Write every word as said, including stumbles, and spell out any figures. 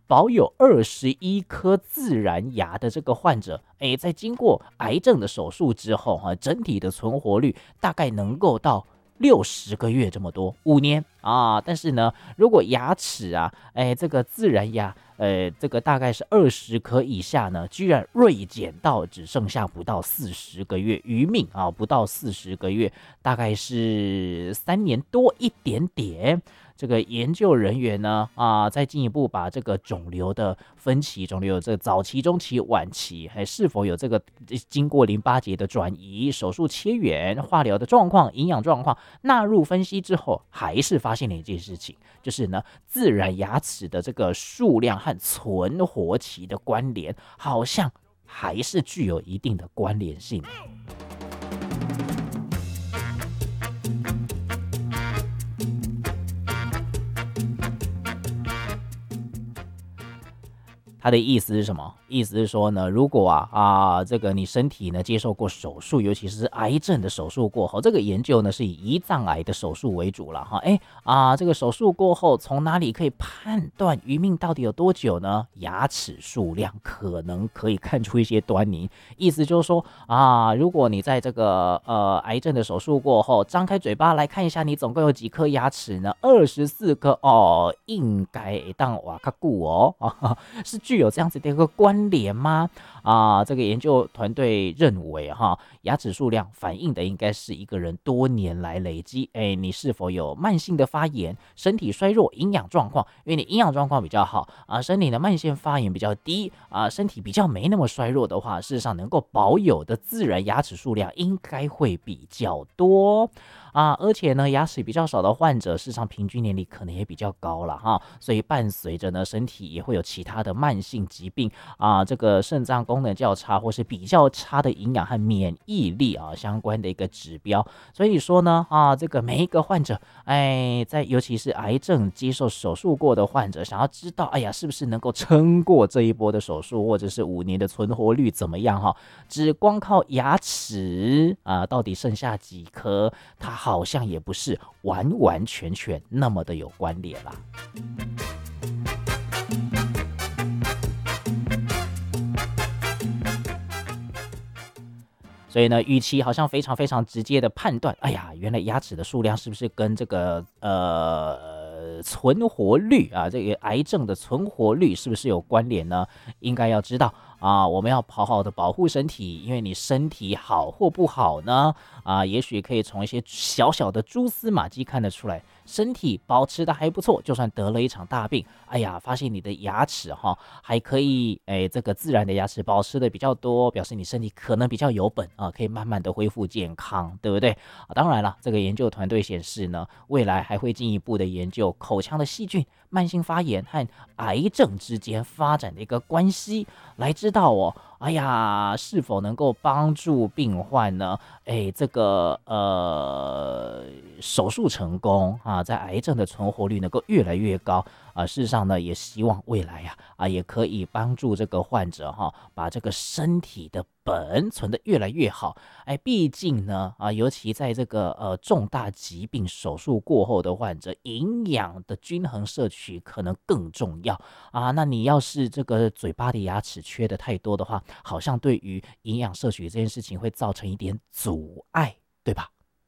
保有二十一颗自然牙的这个患者，哎，在经过癌症的手术之后，哈，整体的存活率大概能够到六十个月这么多，五年啊。但是呢，如果牙齿啊，哎，这个自然牙，呃，这个大概是二十颗以下呢，居然锐减到只剩下不到四十个月，余命啊，不到四十个月，大概是三年多一点点。这个研究人员呢，啊，再进一步把这个肿瘤的分期，肿瘤有这个早期、中期、晚期，还是否有这个经过淋巴结的转移、手术切缘、化疗的状况、营养状况纳入分析之后，还是发现了一件事情，就是呢，自然牙齿的这个数量和存活期的关联，好像还是具有一定的关联性。他的意思是什么？意思是说呢，如果啊啊这个你身体呢接受过手术，尤其是癌症的手术过后，这个研究呢是以胰脏癌的手术为主了哈。哎啊，这个手术过后从哪里可以判断余命到底有多久呢？牙齿数量可能可以看出一些端倪。意思就是说啊，如果你在这个呃癌症的手术过后，张开嘴巴来看一下，你总共有几颗牙齿呢？二十四颗哦，应该当瓦卡固哦，啊是。具有这样子的一个关联吗？啊，这个研究团队认为哈，牙齿数量反映的应该是一个人多年来累积，哎，你是否有慢性的发炎、身体衰弱、营养状况？因为你营养状况比较好啊，身体的慢性发炎比较低啊，身体比较没那么衰弱的话，事实上能够保有的自然牙齿数量应该会比较多。啊，而且呢，牙齿比较少的患者，事实上平均年龄可能也比较高了哈，所以伴随着呢，身体也会有其他的慢性疾病啊，这个肾脏功能较差或是比较差的营养和免疫力啊相关的一个指标。所以说呢，啊，这个每一个患者，哎，在尤其是癌症接受手术过的患者，想要知道，哎呀，是不是能够撑过这一波的手术，或者是五年的存活率怎么样哈？只光靠牙齿啊，到底剩下几颗？它好像也不是完完全全那么的有关联啦。所以呢，与其好像非常非常直接的判断，哎呀，原来牙齿的数量是不是跟这个呃存活率啊，这个癌症的存活率是不是有关联呢？应该要知道啊，我们要好好的保护身体，因为你身体好或不好呢，啊，也许可以从一些小小的蛛丝马迹看得出来。身体保持的还不错，就算得了一场大病，哎呀，发现你的牙齿哈还可以，哎，这个自然的牙齿保持的比较多，表示你身体可能比较有本啊，可以慢慢的恢复健康，对不对？啊，当然了，这个研究团队显示呢，未来还会进一步的研究口腔的细菌、慢性发炎和癌症之间发展的一个关系，来知道哦。哎呀，是否能够帮助病患呢？哎，这个呃手术成功啊，在癌症的存活率能够越来越高啊。事实上呢，也希望未来呀啊也可以帮助这个患者哈、啊，把这个身体的本存得越来越好。哎，毕竟呢啊，尤其在这个呃重大疾病手术过后的患者，营养的均衡摄取可能更重要啊。那你要是这个嘴巴的牙齿缺的太多的话，好像对于营养摄取这件事情会造成一点阻碍，对吧？